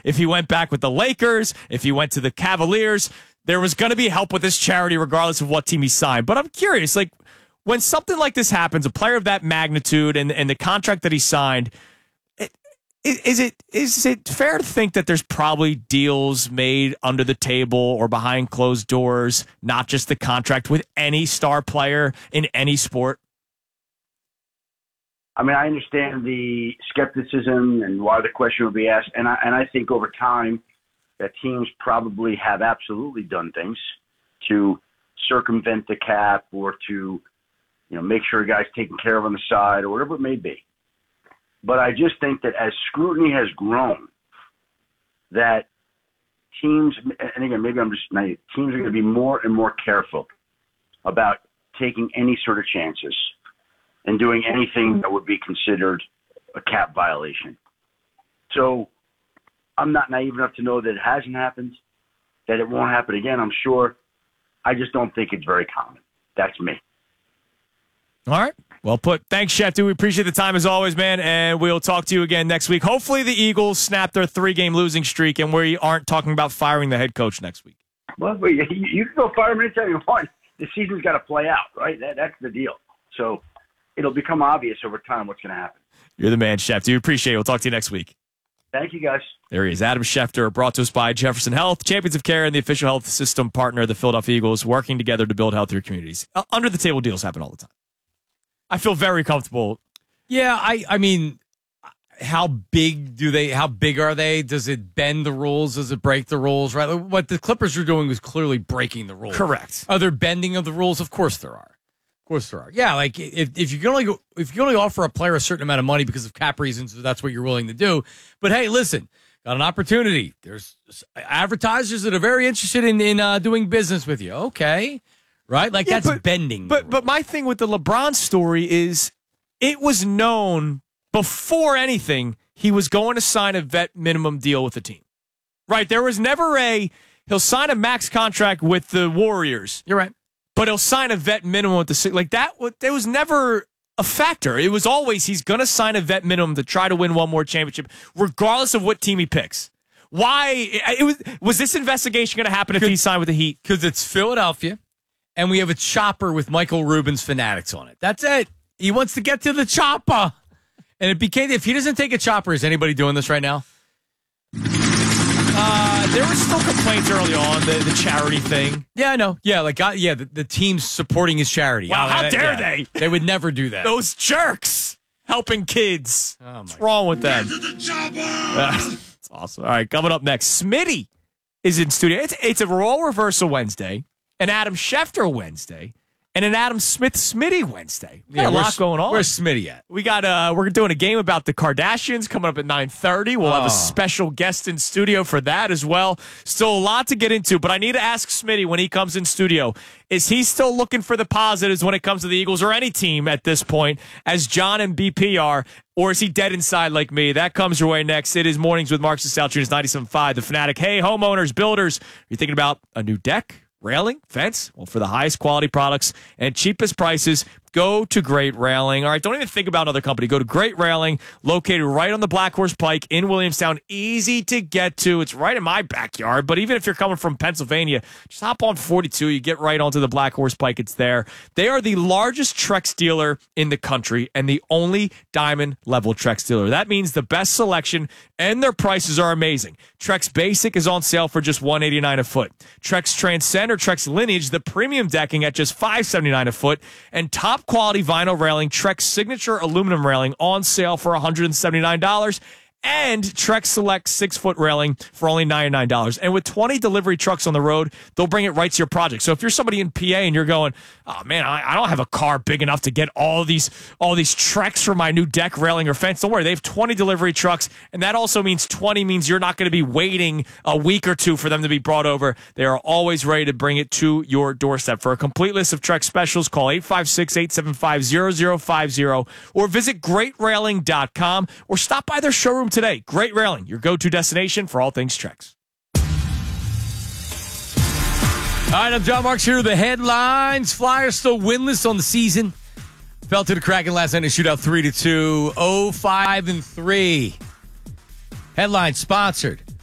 if he went back with the Lakers, if he went to the Cavaliers, there was going to be help with this charity regardless of what team he signed. But I'm curious, like, when something like this happens, a player of that magnitude and the contract that he signed, is it fair to think that there's probably deals made under the table or behind closed doors, not just the contract, with any star player in any sport? I mean, I understand the skepticism and why the question would be asked, and I think over time that teams probably have absolutely done things to circumvent the cap or to, make sure a guy's taken care of on the side or whatever it may be. But I just think that as scrutiny has grown, that teams, and again, maybe I'm just naive, teams are going to be more and more careful about taking any sort of chances and doing anything that would be considered a cap violation. So I'm not naive enough to know that it hasn't happened, that it won't happen again, I'm sure. I just don't think it's very common. That's me. All right. Well put. Thanks, Schefter. We appreciate the time as always, man, and we'll talk to you again next week. Hopefully the Eagles snap their 3-game losing streak and we aren't talking about firing the head coach next week. Well, you can go fire him anytime you want. The season's got to play out, right? That's the deal. So it'll become obvious over time what's going to happen. You're the man, Schefter. We appreciate it. We'll talk to you next week. Thank you, guys. There he is, Adam Schefter, brought to us by Jefferson Health, Champions of Care, and the official health system partner of the Philadelphia Eagles, working together to build healthier communities. Under-the-table deals happen all the time. I feel very comfortable. Yeah, I mean, how big are they? Does it bend the rules? Does it break the rules? Right? What the Clippers are doing was clearly breaking the rules. Correct. Are there bending of the rules? Of course there are. Of course there are. Yeah, like if you can only offer a player a certain amount of money because of cap reasons, that's what you're willing to do. But hey, listen, got an opportunity. There's advertisers that are very interested in doing business with you. Okay. Right? Like, yeah, that's bending. But my thing with the LeBron story is it was known before anything he was going to sign a vet minimum deal with the team. Right? There was never he'll sign a max contract with the Warriors. You're right. But he'll sign a vet minimum with the like that. There was never a factor. It was always he's going to sign a vet minimum to try to win one more championship, regardless of what team he picks. Why? Was this investigation going to happen if he signed with the Heat? Because it's Philadelphia. And we have a chopper with Michael Rubin's Fanatics on it. That's it. He wants to get to the chopper. And it became, if he doesn't take a chopper, is anybody doing this right now? There were still complaints early on, the charity thing. Yeah, I know. Yeah, the team's supporting his charity. Wow, how dare they? They would never do that. Those jerks helping kids. What's wrong with them? Get to the chopper! It's awesome. All right, coming up next, Smitty is in studio. It's a role reversal Wednesday. An Adam Schefter Wednesday, and an Adam Smith-Smitty Wednesday. We got a lot going on. Where's Smitty at? We got we're doing a game about the Kardashians coming up at 9:30. We'll have a special guest in studio for that as well. Still a lot to get into, but I need to ask Smitty when he comes in studio, is he still looking for the positives when it comes to the Eagles or any team at this point, as John and BP are, or is he dead inside like me? That comes your way next. It is Mornings with Marks and Saltunas, 97.5, The Fanatic. Hey, homeowners, builders, are you thinking about a new deck? Railing, fence? Well, for the highest quality products and cheapest prices, go to Great Railing. All right, don't even think about another company. Go to Great Railing, located right on the Black Horse Pike in Williamstown. Easy to get to. It's right in my backyard, but even if you're coming from Pennsylvania, just hop on 42. You get right onto the Black Horse Pike. It's there. They are the largest Trex dealer in the country and the only diamond-level Trex dealer. That means the best selection and their prices are amazing. Trex Basic is on sale for just $189 a foot. Trex Transcend or Trex Lineage, the premium decking at just $579 a foot, and top quality vinyl railing, Trex Signature aluminum railing on sale for $179, and Trex Select 6-foot railing for only $99. And with 20 delivery trucks on the road, they'll bring it right to your project. So if you're somebody in PA and you're going, oh man, I don't have a car big enough to get all these Trex for my new deck, railing, or fence, don't worry. They have 20 delivery trucks, and that also means 20 means you're not going to be waiting a week or two for them to be brought over. They are always ready to bring it to your doorstep. For a complete list of Trex specials, call 856-875-0050 or visit greatrailing.com or stop by their showroom today. Great Railing, your go-to destination for all things Trex. All right, I'm John Marks here with the headlines. Flyers still winless on the season. Fell to the Kraken last night in a shootout 3-2, 0-5-3. Headline sponsored